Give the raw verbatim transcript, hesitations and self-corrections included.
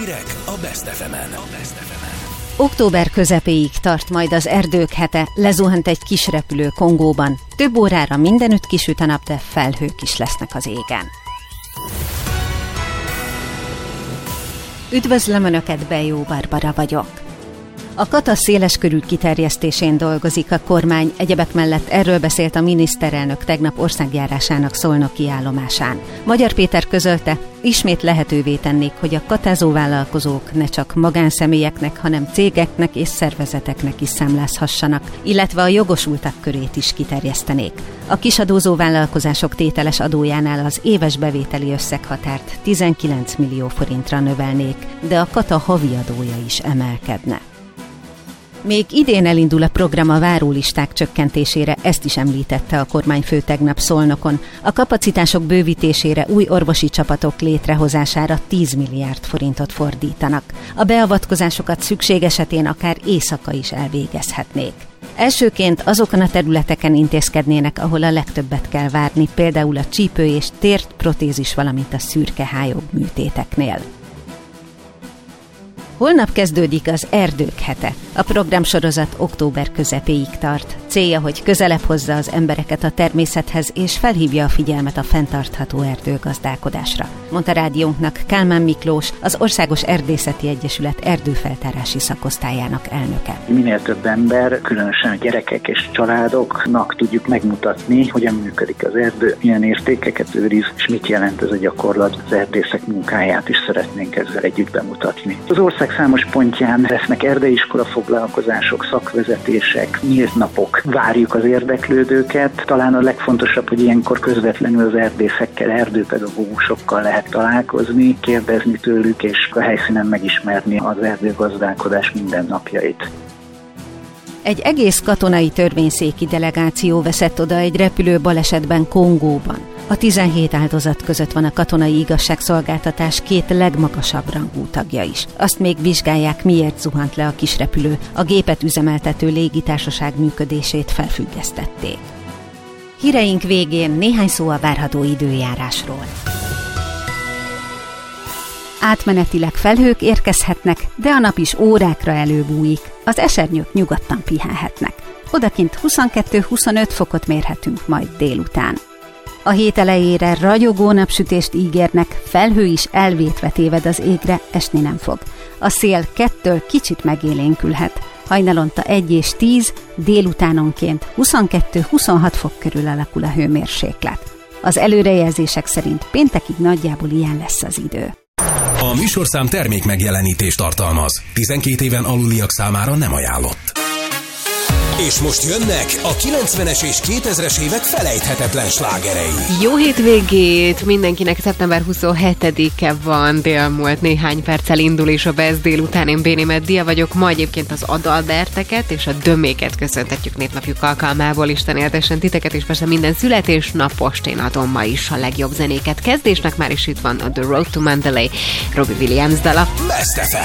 Hírek a Best ef emen. Október közepéig tart majd az erdők hete, lezuhant egy kis repülő Kongóban. Több órára mindenütt kisüt a nap, de felhők is lesznek az égen. Üdvözlöm Önöket, Bejó Barbara vagyok. A kata széleskörű kiterjesztésén dolgozik a kormány, egyebek mellett erről beszélt a miniszterelnök tegnap országjárásának szolnoki állomásán. Magyar Péter közölte, ismét lehetővé tennék, hogy a katázó vállalkozók ne csak magánszemélyeknek, hanem cégeknek és szervezeteknek is számlázhassanak, illetve a jogosultak körét is kiterjesztenék. A kisadózó vállalkozások tételes adójánál az éves bevételi összeghatárt tizenkilenc millió forintra növelnék, de a kata havi adója is emelkedne. Még idén elindul a program a várólisták csökkentésére, ezt is említette a kormányfő tegnap Szolnokon. A kapacitások bővítésére, új orvosi csapatok létrehozására tíz milliárd forintot fordítanak. A beavatkozásokat szükség esetén akár éjszaka is elvégezhetnék. Elsőként azokon a területeken intézkednének, ahol a legtöbbet kell várni, például a csípő és térprotézis, valamint a szürkehályog műtéteknél. Holnap kezdődik az Erdők hete. A programsorozat október közepéig tart. Célja, hogy közelebb hozza az embereket a természethez, és felhívja a figyelmet a fenntartható erdőgazdálkodásra, mondta rádiónknak Kálmán Miklós, az Országos Erdészeti Egyesület erdőfeltárási szakosztályának elnöke. Minél több ember, különösen a gyerekek és családoknak tudjuk megmutatni, hogyan működik az erdő, milyen értékeket őriz, és mit jelent ez a gyakorlat. Az erdészek munkáját is szeretnénk ezzel együtt bemutatni. Az ország számos pontján lesznek erdeiskola foglalkozások, szakvezetések, nyílt napok. Várjuk az érdeklődőket. Talán a legfontosabb, hogy ilyenkor közvetlenül az erdészekkel, erdőpedagógusokkal lehet találkozni, kérdezni tőlük, és a helyszínen megismerni az erdőgazdálkodás mindennapjait. Egy egész katonai törvényszéki delegáció veszett oda egy repülő balesetben Kongóban. A tizenhét áldozat között van a katonai igazságszolgáltatás két legmagasabb rangú tagja is. Azt még vizsgálják, miért zuhant le a kisrepülő. A gépet üzemeltető légitársaság működését felfüggesztették. Híreink végén néhány szó a várható időjárásról. Átmenetileg felhők érkezhetnek, de a nap is órákra előbújik. Az esernyők nyugodtan pihenhetnek. Odakint huszonkettő-huszonöt fokot mérhetünk majd délután. A hét elejére ragyogó napsütést ígérnek, felhő is elvétve téved az égre, esni nem fog. A szél kettől kicsit megélénkülhet. Hajnalonta egy és tíz, délutánonként huszonkettő-huszonhat fok körül alakul a hőmérséklet. Az előrejelzések szerint péntekig nagyjából ilyen lesz az idő. A műsorszám termék megjelenítést tartalmaz. tizenkét éven aluliak számára nem ajánlott. És most jönnek a kilencvenes és kétezres évek felejthetetlen slágerei. Jó hétvégét! Mindenkinek szeptember huszonhetedike van, délmúlt néhány perccel indul, és a Best délután. Én Bénémet Dia vagyok, ma egyébként az Adalberteket és a Döméket köszöntetjük névnapjuk alkalmából. Isten éltessen titeket, és persze minden születésnapost én adom ma is a legjobb zenéket. Kezdésnek már is itt van a The Road to Mandalay, Robbie Williams dala. Best ef em.